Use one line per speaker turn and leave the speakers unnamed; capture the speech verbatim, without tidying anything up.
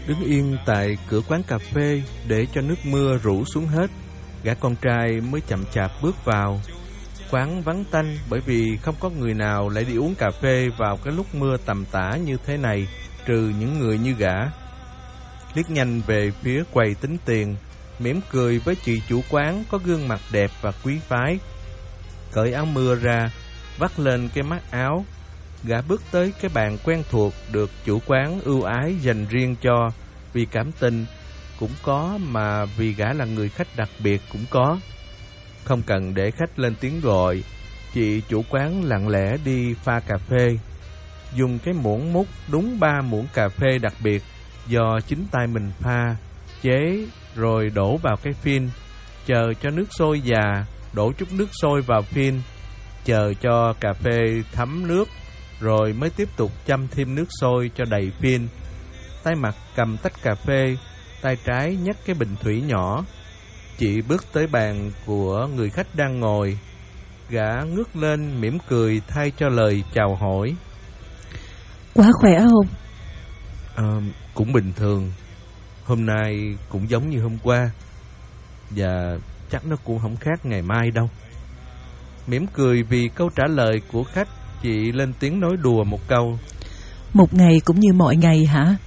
Đứng yên tại cửa quán cà phê để cho nước mưa rủ xuống hết, gã con trai mới chậm chạp bước vào. Quán vắng tanh bởi vì không có người nào lại đi uống cà phê vào cái lúc mưa tầm tã như thế này, trừ những người như gã. Liếc nhanh về phía quầy tính tiền, mỉm cười với chị chủ quán có gương mặt đẹp và quý phái. Cởi áo mưa ra, vắt lên cái mác áo, gã bước tới cái bàn quen thuộc được chủ quán ưu ái dành riêng cho, vì cảm tình cũng có mà vì gã là người khách đặc biệt cũng có. Không cần để khách lên tiếng gọi, chị chủ quán lặng lẽ đi pha cà phê, dùng cái muỗng múc đúng ba muỗng cà phê đặc biệt do chính tay mình pha, chế rồi đổ vào cái phin, chờ cho nước sôi già, đổ chút nước sôi vào phin, chờ cho cà phê thấm nước, rồi mới tiếp tục châm thêm nước sôi cho đầy phin. Tay mặt cầm tách cà phê, tay trái nhấc cái bình thủy nhỏ. Chị bước tới bàn của người khách đang ngồi, gã ngước lên mỉm cười thay cho lời chào hỏi.
Quá khỏe không?
À, cũng bình thường. Hôm nay cũng giống như hôm qua, và chắc nó cũng không khác ngày mai đâu. Mỉm cười vì câu trả lời của khách, chị lên tiếng nói đùa một câu.
Một ngày cũng như mọi ngày hả?